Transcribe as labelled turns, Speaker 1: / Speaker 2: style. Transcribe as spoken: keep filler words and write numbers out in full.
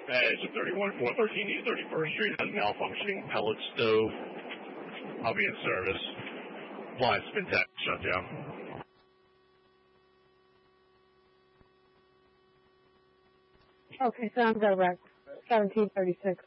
Speaker 1: Edge of thirty-one four thirteen East thirty-first Street has malfunctioning pellet stove. I'll be in service. Live spin tech shutdown.
Speaker 2: Okay, sounds over at seventeen thirty-six.